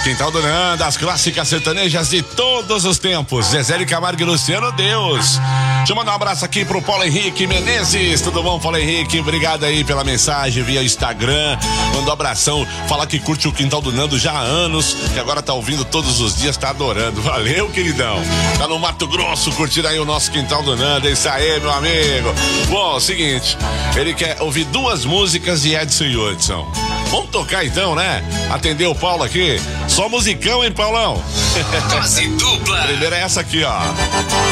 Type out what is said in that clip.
Quintal do Nanda, as clássicas sertanejas de todos os tempos. Zezé de Camargo e Luciano, Deus. Deixa eu mandar um abraço aqui pro Paulo Henrique Menezes. Tudo bom, Paulo Henrique? Obrigado aí pela mensagem via Instagram. Mandou um abração. Fala que curte o Quintal do Nando já há anos, que agora tá ouvindo todos os dias, tá adorando. Valeu, queridão. Tá no Mato Grosso curtindo aí o nosso Quintal do Nando. É isso aí, meu amigo. Bom, seguinte, ele quer ouvir duas músicas de Edson e Hudson. Vamos tocar então, né? Atender o Paulo aqui. Só musicão, hein, Paulão? Dose dupla. Primeira é essa aqui, ó.